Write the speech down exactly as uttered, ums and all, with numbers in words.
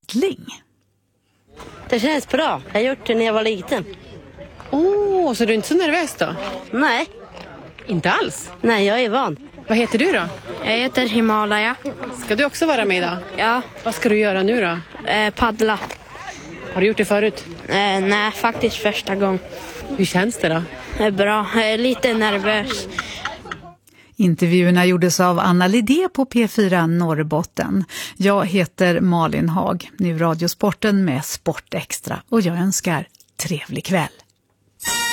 paddling. Det känns bra. Jag har gjort det när jag var liten. Åh, oh, så du är inte så nervös då? Nej. Inte alls? Nej, jag är van. Vad heter du då? Jag heter Himalaya. Ska du också vara med idag? Ja. Vad ska du göra nu då? Eh, paddla. Har du gjort det förut? Eh, nej, faktiskt första gången. Hur känns det då? Det är bra. Jag är lite nervös. Intervjuerna gjordes av Anna Lidé på P fyra Norrbotten. Jag heter Malin Hag, nu Radiosporten med Sport Extra, och jag önskar trevlig kväll.